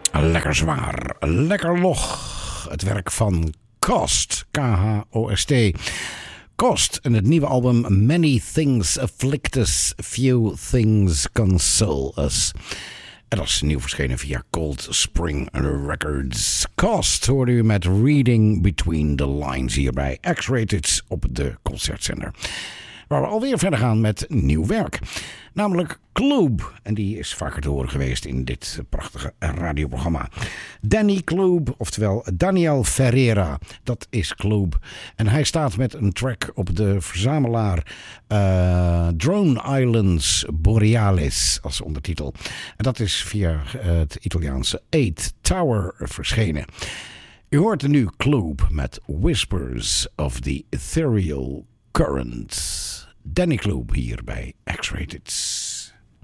Lekker zwaar, lekker log. Het werk van Cost, K-H-O-S-T. Cost en het nieuwe album Many Things Afflict Us, Few Things Console Us. En dat is nieuw verschenen via Cold Spring Records. Cost hoorde u met Reading Between the Lines hier bij X-Rated op de concertzender. Waar we alweer verder gaan met nieuw werk. Namelijk Kloob. En die is vaker te horen geweest in dit prachtige radioprogramma. Danny Kloob, oftewel Daniel Ferreira. Dat is Kloob. En hij staat met een track op de verzamelaar Drone Islands Borealis als ondertitel. En dat is via het Italiaanse 8 Tower verschenen. U hoort nu Kloob met Whispers of the Ethereal Current. Danny Kloob hier bij X-Rated.